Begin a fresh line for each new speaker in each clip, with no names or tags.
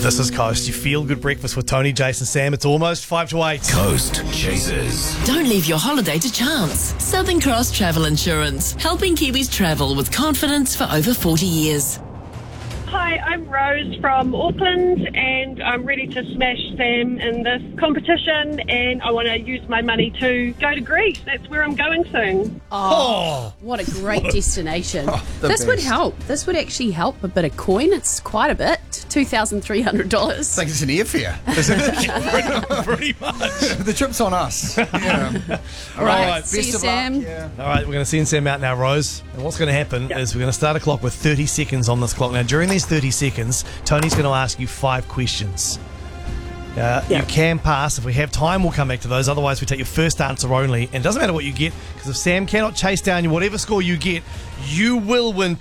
This is Coast. You feel good breakfast with Tony, Jason, Sam. It's almost 5 to 8.
Coast Chasers.
Don't leave your holiday to chance. Southern Cross Travel Insurance, helping Kiwis travel with confidence for over 40 years.
Hi, I'm Rose from Auckland and I'm ready to smash Sam in this competition and I want to use my money to go to Greece. That's where I'm going soon.
Oh,
What a great destination.
the
This would
best.
help. This would actually help a bit of coin. It's quite a bit. $2,300.
I think it's an airfare, isn't it?
pretty much.
The trip's on us. Yeah.
All right.
See you,
Best of
Sam.
luck. Yeah.
All right, we're going to send Sam out now, Rose. And what's going to happen is we're going to start a clock with 30 seconds on this clock. Now, during these 30 seconds, Tony's going to ask you 5 questions. You can pass. If we have time, we'll come back to those. Otherwise, we take your first answer only. And it doesn't matter what you get, because if Sam cannot chase down you, whatever score you get, you will win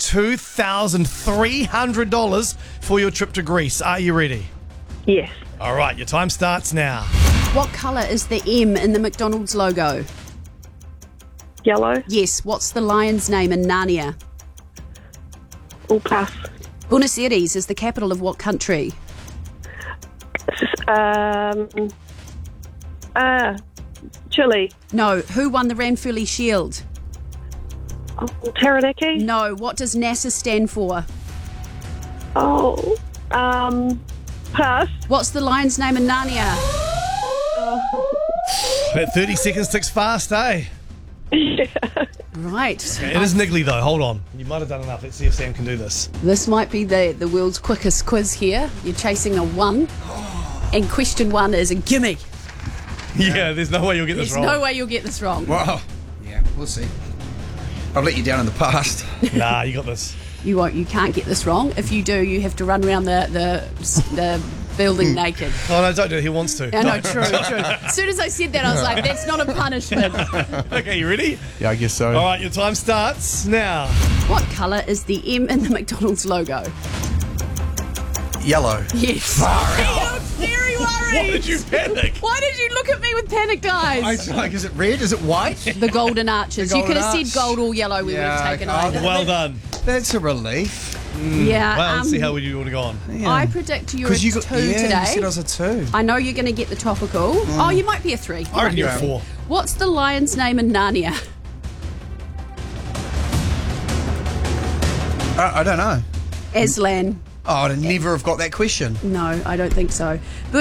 $2,300 for your trip to Greece. Are you ready?
Yes.
All right, your time starts now.
What colour is the M in the McDonald's logo?
Yellow.
Yes. What's the lion's name in Narnia?
All pass.
Buenos Aires is the capital of what country?
Chile.
No. Who won the Ranfurly Shield?
Oh, Taranaki.
No. What does NASA stand for?
Oh, pass.
What's the lion's name in Narnia?
That 30 seconds ticks fast, eh?
Right.
It is niggly, though. Hold on. You might have done enough. Let's see if Sam can do this.
This might be the world's quickest quiz here. You're chasing a 1. And question 1 is a gimme.
Yeah, there's no way you'll get this
There's
wrong.
no way you'll get this wrong.
Wow. Yeah, we'll see. I've let you down in the past.
Nah, you got this.
You won't. You can't get this wrong. If you do, you have to run around the building naked.
Oh, no, don't do it. He wants to.
I know, true. As soon as I said that, I was like, that's not a punishment.
Okay, you ready?
Yeah, I guess so.
All right, your time starts now.
What colour is the M in the McDonald's logo?
Yellow.
Yes. He looked very worried.
Why did you panic?
Why did you look at me with panicked eyes?
Is it red? Is it white?
The golden arches.
The
you could
golden
have said
arch.
gold or yellow. We would have taken
okay.
either.
Well done.
That's a relief.
Yeah.
Well, let's see how you would have gone.
I predict you're a 2 today.
You said I was a 2.
I know you're going to get the topical. Oh, you might be a 3.
I reckon you're a
Yeah.
4.
What's the lion's name in Narnia?
I don't know.
Aslan.
Oh, I'd never have got that question.
No, I don't think so.